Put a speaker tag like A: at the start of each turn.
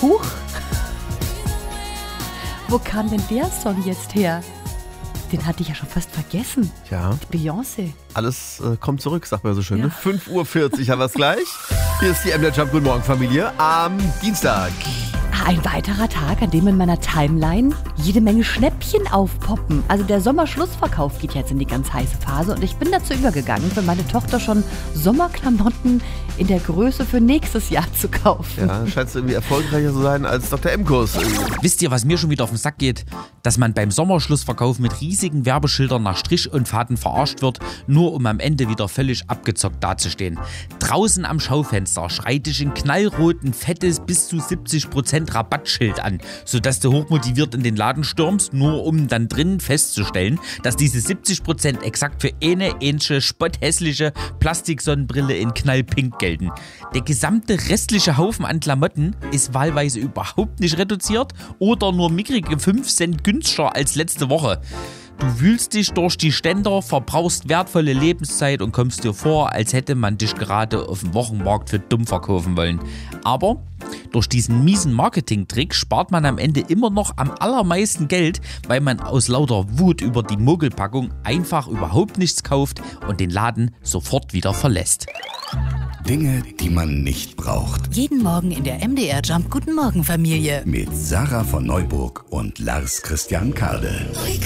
A: Huch, wo kam denn der Song jetzt her? Den hatte ich ja schon fast vergessen.
B: Ja.
A: Beyoncé.
B: Alles kommt zurück, sagt man so schön. Ja. Ne? 5:40 Uhr haben wir es gleich. Hier ist die MDR Jump. Guten Morgen, Familie. Am Dienstag.
A: Ein weiterer Tag, an dem in meiner Timeline jede Menge Schnäppchen aufpoppen. Also der Sommerschlussverkauf geht jetzt in die ganz heiße Phase und ich bin dazu übergegangen, für meine Tochter schon Sommerklamotten in der Größe für nächstes Jahr zu kaufen.
B: Ja, scheint es irgendwie erfolgreicher zu sein als Dr. M-Kurs.
C: Wisst ihr, was mir schon wieder auf den Sack geht? Dass man beim Sommerschlussverkauf mit riesigen Werbeschildern nach Strich und Faden verarscht wird, nur um am Ende wieder völlig abgezockt dazustehen. Draußen am Schaufenster schreit dich in knallrot ein fettes bis zu 70% Rabattschild an, sodass du hochmotiviert in den Laden stürmst, nur um dann drinnen festzustellen, dass diese 70% exakt für eine ähnliche spotthässliche Plastiksonnenbrille in knallpink gelten. Der gesamte restliche Haufen an Klamotten ist wahlweise überhaupt nicht reduziert oder nur mickrige 5 Cent günstiger als letzte Woche. Du wühlst dich durch die Ständer, verbrauchst wertvolle Lebenszeit und kommst dir vor, als hätte man dich gerade auf dem Wochenmarkt für dumm verkaufen wollen. Aber durch diesen miesen Marketing-Trick spart man am Ende immer noch am allermeisten Geld, weil man aus lauter Wut über die Mogelpackung einfach überhaupt nichts kauft und den Laden sofort wieder verlässt.
D: Dinge, die man nicht braucht.
E: Jeden Morgen in der MDR Jump Guten Morgen Familie.
D: Mit Sarah von Neuburg und Lars Christian Kade.